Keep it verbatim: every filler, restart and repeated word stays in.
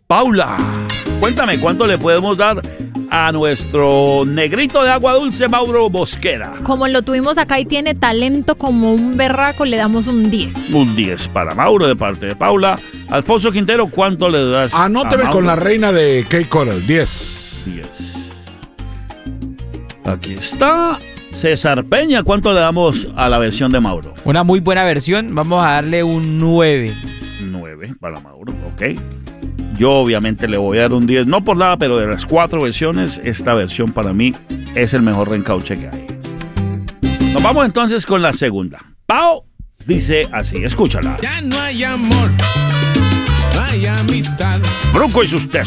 Paula, cuéntame, ¿cuánto le podemos dar a nuestro negrito de agua dulce, Mauro Mosquera? Como lo tuvimos acá y tiene talento como un berraco, le damos un diez. Un diez para Mauro de parte de Paula. Alfonso Quintero, ¿cuánto le das? Anóteme con la reina de K-Coral, diez. diez. Aquí está. César Peña, ¿cuánto le damos a la versión de Mauro? Una muy buena versión, vamos a darle un nueve. nueve para Mauro, ok. Yo obviamente le voy a dar un diez, no por nada, pero de las cuatro versiones, esta versión para mí es el mejor reencauche que hay. Nos vamos entonces con la segunda. Pau dice así, escúchala. Ya no hay amor, no hay amistad. Fruco y sus tesoros.